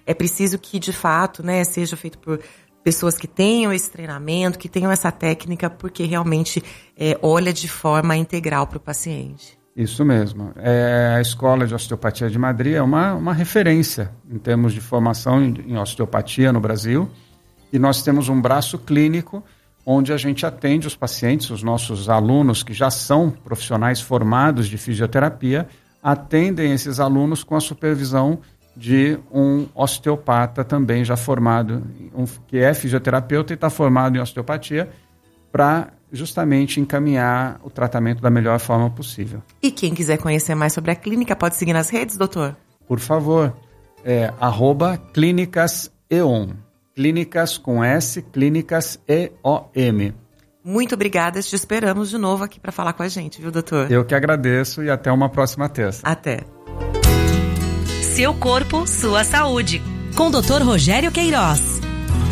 é preciso que, de fato, né, seja feito por pessoas que tenham esse treinamento, que tenham essa técnica, porque realmente olha de forma integral para o paciente. Isso mesmo. A Escola de Osteopatia de Madrid é uma referência em termos de formação em osteopatia no Brasil. E nós temos um braço clínico onde a gente atende os pacientes, os nossos alunos que já são profissionais formados de fisioterapia, atendem esses alunos com a supervisão de um osteopata também já formado, que é fisioterapeuta e está formado em osteopatia, para justamente encaminhar o tratamento da melhor forma possível. E quem quiser conhecer mais sobre a clínica, pode seguir nas redes, doutor? Por favor, @clínicas.eom. Clínicas com S, Clínicas EOM. Muito obrigada, te esperamos de novo aqui para falar com a gente, viu, doutor? Eu que agradeço e até uma próxima terça. Até. Seu corpo, sua saúde. Com o Dr. Rogério Queiroz.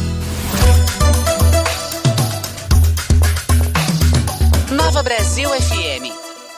Nova Brasil FM.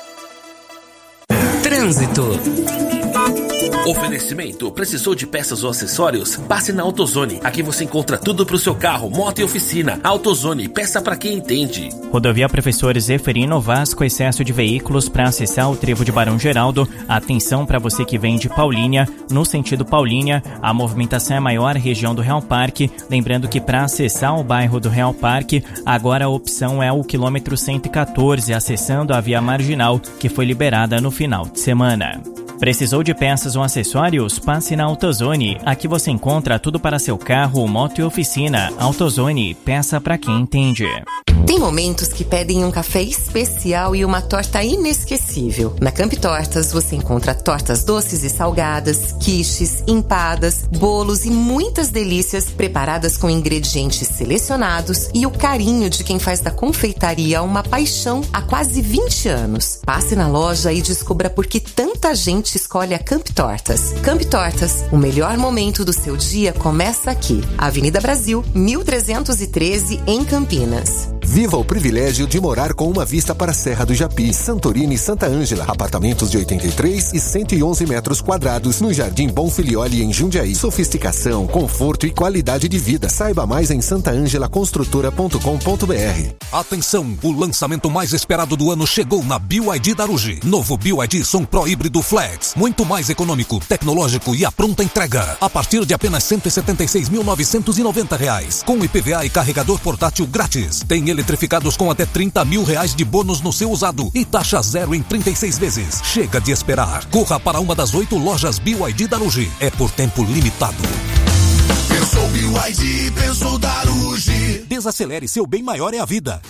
Trânsito. Oferecimento: precisou de peças ou acessórios? Passe na AutoZone. Aqui você encontra tudo para o seu carro, moto e oficina. AutoZone, peça para quem entende. Rodovia Professor Zeferino Vasco, excesso de veículos para acessar o trevo de Barão Geraldo. Atenção para você que vem de Paulínia. No sentido Paulínia, a movimentação é maior região do Real Parque. Lembrando que para acessar o bairro do Real Parque, agora a opção é o quilômetro 114, acessando a via marginal, que foi liberada no final de semana. Precisou de peças ou acessórios? Passe na AutoZone. Aqui você encontra tudo para seu carro, moto e oficina. AutoZone, peça para quem entende. Tem momentos que pedem um café especial e uma torta inesquecível. Na Camp Tortas você encontra tortas doces e salgadas, quiches, empadas, bolos e muitas delícias preparadas com ingredientes selecionados e o carinho de quem faz da confeitaria uma paixão há quase 20 anos. Passe na loja e descubra por que tanta gente escolhe a Camp Tortas. Camp Tortas, o melhor momento do seu dia começa aqui. Avenida Brasil, 1313, em Campinas. Viva o privilégio de morar com uma vista para a Serra do Japi, Santorini e Santa Ângela. Apartamentos de 83 e 111 metros quadrados no Jardim Bonfilioli, em Jundiaí. Sofisticação, conforto e qualidade de vida. Saiba mais em santaangelaconstrutora.com.br. Atenção, o lançamento mais esperado do ano chegou na BYD da Ruge. Novo BYD Som Pro Híbrido Flex. Muito mais econômico, tecnológico e a pronta entrega. A partir de apenas R$ 176.990. Com IPVA e carregador portátil grátis. Tem eletrificados com até R$30 mil de bônus no seu usado e taxa zero em 36 vezes. Chega de esperar. Corra para uma das 8 lojas BYD da Ruge. É por tempo limitado. Pensou BYD, pensou da Ruge. Desacelere, seu bem maior é a vida.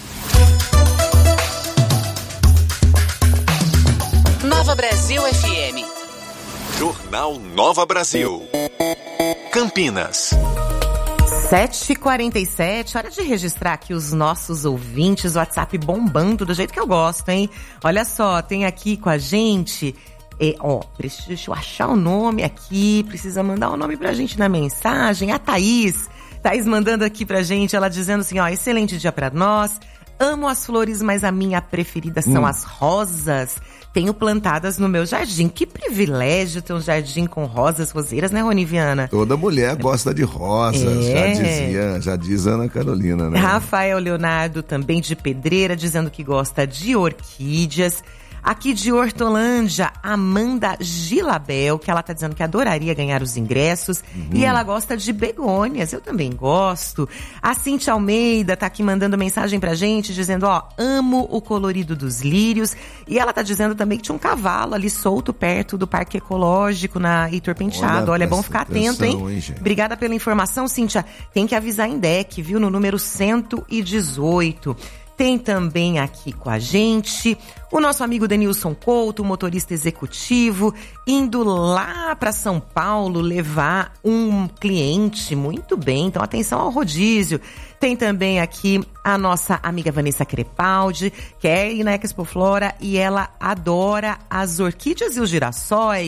Nova Brasil FM. Jornal Nova Brasil. Campinas. 7h47, hora de registrar aqui os nossos ouvintes, o WhatsApp bombando do jeito que eu gosto, hein? Olha só, tem aqui com a gente, deixa eu achar o nome aqui, precisa mandar o nome pra gente na mensagem, a Thaís mandando aqui pra gente, ela dizendo assim, excelente dia pra nós, amo as flores, mas a minha preferida são as rosas. Tenho plantadas no meu jardim. Que privilégio ter um jardim com rosas, roseiras, né, Rony Viana? Toda mulher gosta de rosas, já diz Ana Carolina, né? Rafael Leonardo, também de Pedreira, dizendo que gosta de orquídeas. Aqui de Hortolândia, Amanda Gilabel, que ela tá dizendo que adoraria ganhar os ingressos. E ela gosta de begônias, eu também gosto. A Cíntia Almeida tá aqui mandando mensagem pra gente, dizendo, amo o colorido dos lírios. E ela tá dizendo também que tinha um cavalo ali solto perto do Parque Ecológico, na Heitor Penteado. Olha, é bom ficar atento, hein? Obrigada pela informação, Cíntia. Tem que avisar em DEC, viu? No número 118. Tem também aqui com a gente o nosso amigo Denilson Couto, motorista executivo, indo lá para São Paulo levar um cliente. Muito bem, então atenção ao rodízio. Tem também aqui a nossa amiga Vanessa Crepaldi, que é ir na Expo Flora e ela adora as orquídeas e os girassóis.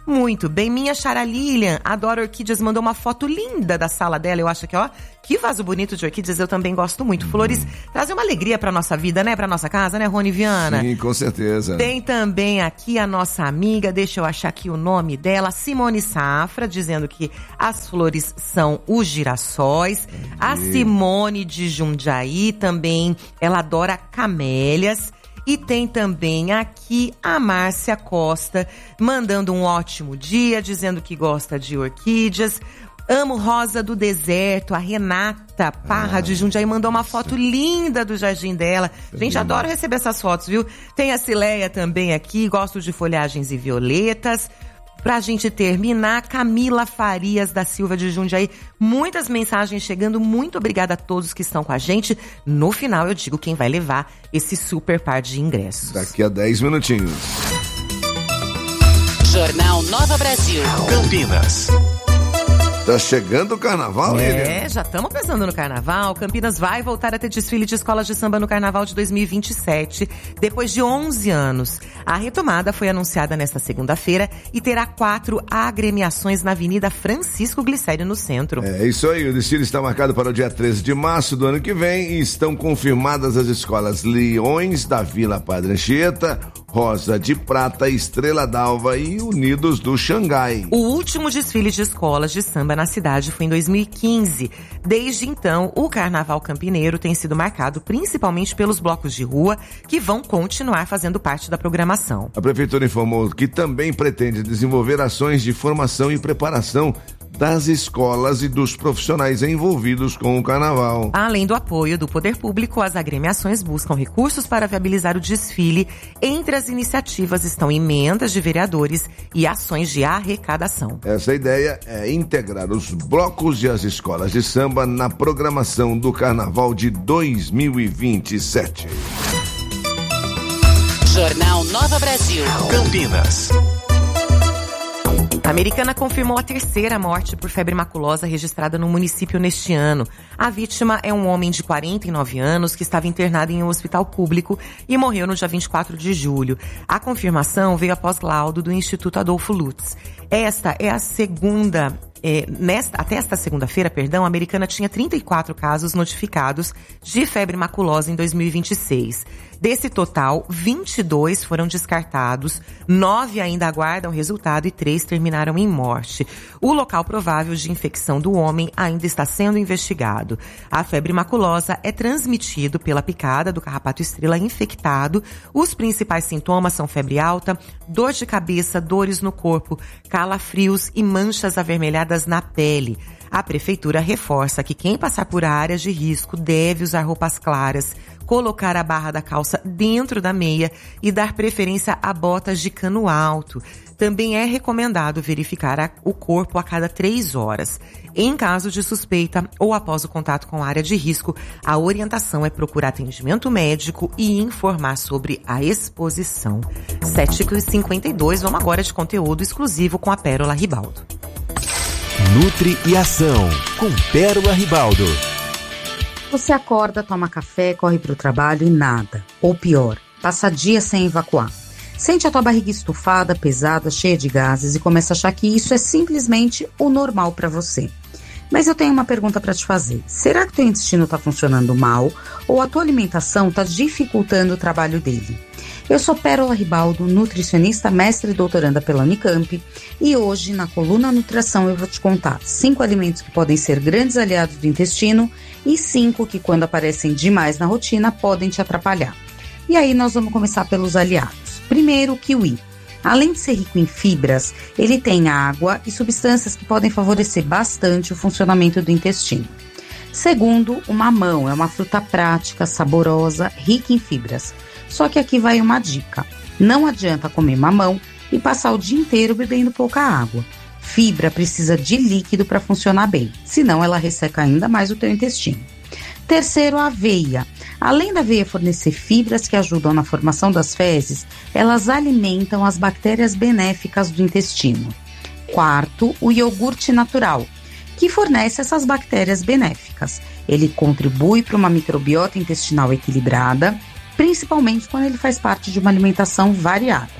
Muito bem, minha Chara Lilian, adora orquídeas, mandou uma foto linda da sala dela. Eu acho que, ó, que vaso bonito de orquídeas, eu também gosto muito. Flores trazem uma alegria pra nossa vida, né? Pra nossa casa, né, Rony Viana? Sim, com certeza. Tem também aqui a nossa amiga, deixa eu achar aqui o nome dela, Simone Safra, dizendo que as flores são os girassóis. A Simone de Jundiaí também, ela adora camélias. E tem também aqui a Márcia Costa, mandando um ótimo dia, dizendo que gosta de orquídeas. Amo rosa do deserto. A Renata Parra de Jundiaí mandou uma foto linda do jardim dela. Gente, adoro receber essas fotos, viu? Tem a Cileia também aqui, gosto de folhagens e violetas. Pra gente terminar, Camila Farias da Silva de Jundiaí. Muitas mensagens chegando. Muito obrigada a todos que estão com a gente. No final eu digo quem vai levar esse super par de ingressos. Daqui a 10 minutinhos. Jornal Nova Brasil. Campinas. Tá chegando o carnaval, já estamos pensando no carnaval. Campinas vai voltar a ter desfile de escolas de samba no carnaval de 2027, depois de 11 anos. A retomada foi anunciada nesta segunda-feira e terá 4 agremiações na Avenida Francisco Glicério, no centro. É isso aí, o desfile está marcado para o dia 13 de março do ano que vem e estão confirmadas as escolas Leões da Vila Padre Anchieta, Rosa de Prata, Estrela d'Alva e Unidos do Xangai. O último desfile de escolas de samba na cidade foi em 2015. Desde então, o Carnaval Campineiro tem sido marcado principalmente pelos blocos de rua, que vão continuar fazendo parte da programação. A Prefeitura informou que também pretende desenvolver ações de formação e preparação das escolas e dos profissionais envolvidos com o carnaval. Além do apoio do poder público, as agremiações buscam recursos para viabilizar o desfile. Entre as iniciativas estão emendas de vereadores e ações de arrecadação. Essa ideia é integrar os blocos e as escolas de samba na programação do carnaval de 2027. Jornal Nova Brasil. Campinas. A Americana confirmou a 3ª morte por febre maculosa registrada no município neste ano. A vítima é um homem de 49 anos que estava internado em um hospital público e morreu no dia 24 de julho. A confirmação veio após laudo do Instituto Adolfo Lutz. Esta é a segunda... até esta segunda-feira, a Americana tinha 34 casos notificados de febre maculosa em 2026. Desse total, 22 foram descartados, 9 ainda aguardam resultado e 3 terminaram em morte. O local provável de infecção do homem ainda está sendo investigado. A febre maculosa é transmitido pela picada do carrapato estrela infectado. Os principais sintomas são febre alta, dor de cabeça, dores no corpo, calafrios e manchas avermelhadas na pele. A prefeitura reforça que quem passar por áreas de risco deve usar roupas claras, colocar a barra da calça dentro da meia e dar preferência a botas de cano alto. Também é recomendado verificar o corpo a cada 3 horas. Em caso de suspeita ou após o contato com a área de risco, a orientação é procurar atendimento médico e informar sobre a exposição. 7h52, vamos agora de conteúdo exclusivo com a Pérola Ribaldo. Nutri e Ação, com Pérola Ribaldo. Você acorda, toma café, corre para o trabalho e nada. Ou pior, passa dias sem evacuar. Sente a tua barriga estufada, pesada, cheia de gases e começa a achar que isso é simplesmente o normal para você. Mas eu tenho uma pergunta para te fazer. Será que teu intestino está funcionando mal ou a tua alimentação está dificultando o trabalho dele? Eu sou Pérola Ribaldo, nutricionista, mestre e doutoranda pela Unicamp, e hoje na coluna Nutrição eu vou te contar 5 alimentos que podem ser grandes aliados do intestino e 5 que, quando aparecem demais na rotina, podem te atrapalhar. E aí nós vamos começar pelos aliados. Primeiro, o kiwi. Além de ser rico em fibras, ele tem água e substâncias que podem favorecer bastante o funcionamento do intestino. Segundo, o mamão é uma fruta prática, saborosa, rica em fibras. Só que aqui vai uma dica. Não adianta comer mamão e passar o dia inteiro bebendo pouca água. Fibra precisa de líquido para funcionar bem, senão ela resseca ainda mais o teu intestino. Terceiro, a aveia. Além da aveia fornecer fibras que ajudam na formação das fezes, elas alimentam as bactérias benéficas do intestino. Quarto, o iogurte natural, que fornece essas bactérias benéficas. Ele contribui para uma microbiota intestinal equilibrada, principalmente quando ele faz parte de uma alimentação variada.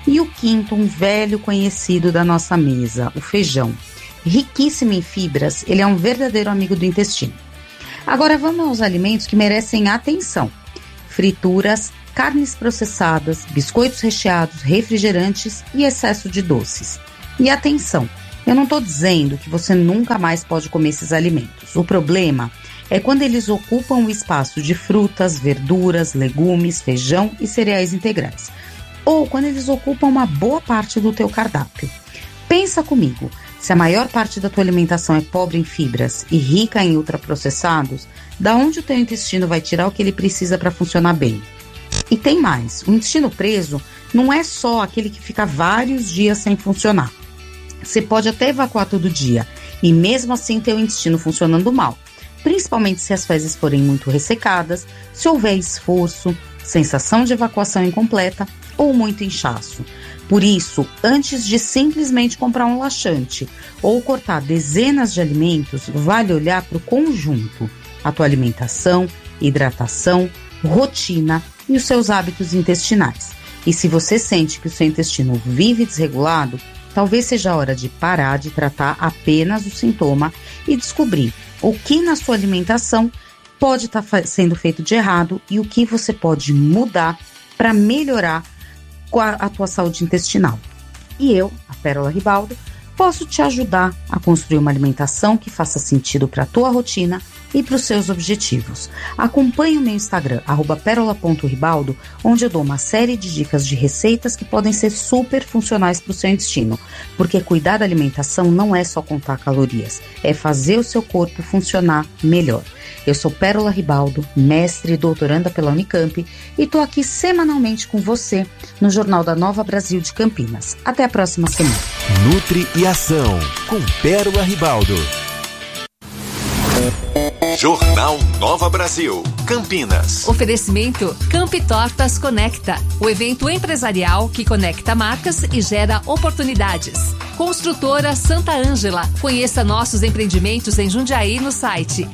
E o quinto, um velho conhecido da nossa mesa, o feijão. Riquíssimo em fibras, ele é um verdadeiro amigo do intestino. Agora vamos aos alimentos que merecem atenção. Frituras, carnes processadas, biscoitos recheados, refrigerantes e excesso de doces. E atenção, eu não estou dizendo que você nunca mais pode comer esses alimentos. O problema é quando eles ocupam o espaço de frutas, verduras, legumes, feijão e cereais integrais. Ou quando eles ocupam uma boa parte do teu cardápio. Pensa comigo, se a maior parte da tua alimentação é pobre em fibras e rica em ultraprocessados, da onde o teu intestino vai tirar o que ele precisa para funcionar bem? E tem mais, o intestino preso não é só aquele que fica vários dias sem funcionar. Você pode até evacuar todo dia e mesmo assim ter o intestino funcionando mal, principalmente se as fezes forem muito ressecadas, se houver esforço, sensação de evacuação incompleta ou muito inchaço. Por isso, antes de simplesmente comprar um laxante ou cortar dezenas de alimentos, vale olhar para o conjunto, a tua alimentação, hidratação, rotina e os seus hábitos intestinais. E se você sente que o seu intestino vive desregulado, talvez seja a hora de parar de tratar apenas o sintoma e descobrir o que na sua alimentação pode estar sendo feito de errado e o que você pode mudar para melhorar a tua saúde intestinal. E eu, a Pérola Ribaldo, posso te ajudar a construir uma alimentação que faça sentido para a tua rotina e para os seus objetivos. Acompanhe o meu Instagram, @pérola.ribaldo, onde eu dou uma série de dicas de receitas que podem ser super funcionais para o seu intestino, porque cuidar da alimentação não é só contar calorias, é fazer o seu corpo funcionar melhor. Eu sou Pérola Ribaldo, mestre e doutoranda pela Unicamp, e estou aqui semanalmente com você no Jornal da Nova Brasil de Campinas. Até a próxima semana. Nutri e Ação, com Pérola Ribaldo. Jornal Nova Brasil, Campinas. Oferecimento Campi Tortas Conecta, o evento empresarial que conecta marcas e gera oportunidades. Construtora Santa Ângela, conheça nossos empreendimentos em Jundiaí no site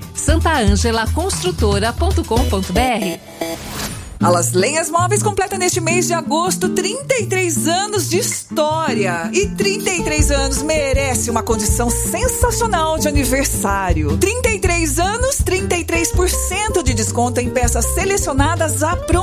santaangelaconstrutora.com.br. A Las Lenhas Móveis completa neste mês de agosto 33 anos de história. E 33 anos merece uma condição sensacional de aniversário. 33 anos, 33% de desconto em peças selecionadas à pronta.